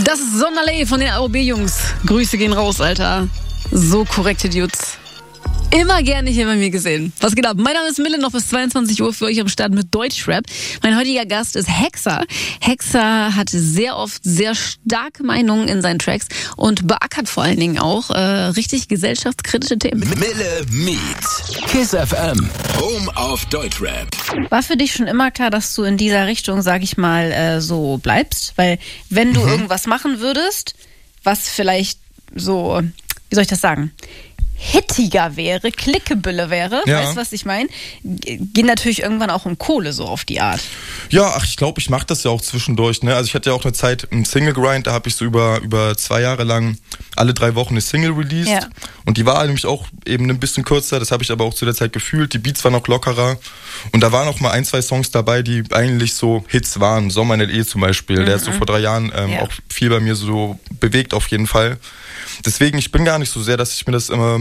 Das ist Sonderlee von den AOB-Jungs. Grüße gehen raus, Alter. So korrekte Dudes. Immer gerne hier bei mir gesehen. Was geht ab? Mein Name ist Mille, noch bis 22 Uhr für euch am Start mit Deutschrap. Mein heutiger Gast ist Hexa. Hexa hat sehr oft sehr starke Meinungen in seinen Tracks und beackert vor allen Dingen auch richtig gesellschaftskritische Themen. Mille Meet. Kiss FM. Home of Deutschrap. War für dich schon immer klar, dass du in dieser Richtung, sag ich mal, so bleibst? Weil wenn du irgendwas machen würdest, was vielleicht so, wie soll ich das sagen, hittiger wäre, Klickebülle wäre, Ja. weißt du, was ich meine? Geht natürlich irgendwann auch um Kohle so auf die Art. Ja, ich glaube, ich mache das ja auch zwischendurch. Ne? Also ich hatte ja auch eine Zeit einen Single-Grind, da habe ich so über 2 Jahre lang alle 3 Wochen eine Single released. Ja. Und die war nämlich auch eben ein bisschen kürzer, das habe ich aber auch zu der Zeit gefühlt. Die Beats waren noch lockerer. Und da waren auch mal 1, 2 Songs dabei, die eigentlich so Hits waren. Sommer in L.E. zum Beispiel, der ist so vor 3 Jahren Ja. auch viel bei mir so bewegt auf jeden Fall. Deswegen, ich bin gar nicht so sehr, dass ich mir das immer...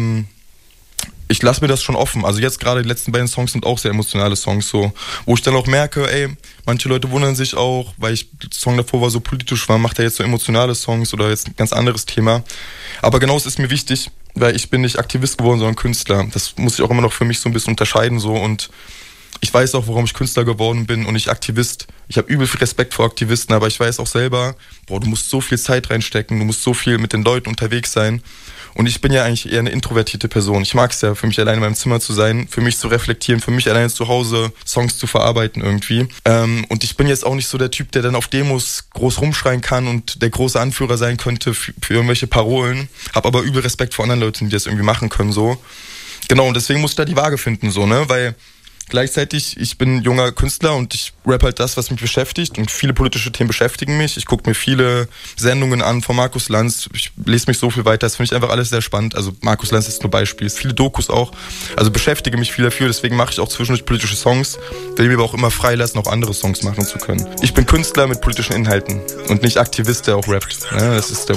Ich lasse mir das schon offen. Also jetzt gerade die letzten beiden Songs sind auch sehr emotionale Songs, so, wo ich dann auch merke, ey, manche Leute wundern sich auch, weil der Song davor war so politisch war, macht er jetzt so emotionale Songs oder jetzt ein ganz anderes Thema. Aber genau, es ist mir wichtig, weil ich bin nicht Aktivist geworden, sondern Künstler. Das muss ich auch immer noch für mich so ein bisschen unterscheiden, so, und ich weiß auch, warum ich Künstler geworden bin und nicht Aktivist. Ich habe übel viel Respekt vor Aktivisten, aber ich weiß auch selber, du musst so viel Zeit reinstecken, du musst so viel mit den Leuten unterwegs sein. Und ich bin ja eigentlich eher eine introvertierte Person. Ich mag es ja, für mich alleine in meinem Zimmer zu sein, für mich zu reflektieren, für mich alleine zu Hause Songs zu verarbeiten irgendwie. Und ich bin jetzt auch nicht so der Typ, der dann auf Demos groß rumschreien kann und der große Anführer sein könnte für irgendwelche Parolen. Hab aber übel Respekt vor anderen Leuten, die das irgendwie machen können, so. Genau, und deswegen muss ich da die Waage finden, so, ne, weil gleichzeitig, ich bin junger Künstler und ich rap halt das, was mich beschäftigt, und viele politische Themen beschäftigen mich. Ich gucke mir viele Sendungen an von Markus Lanz, ich lese mich so viel weiter, das finde ich einfach alles sehr spannend. Also Markus Lanz ist nur Beispiel, viele Dokus auch, also beschäftige mich viel dafür, deswegen mache ich auch zwischendurch politische Songs, will mir aber auch immer freilassen, auch andere Songs machen zu können. Ich bin Künstler mit politischen Inhalten und nicht Aktivist, der auch rappt. Ja, das ist der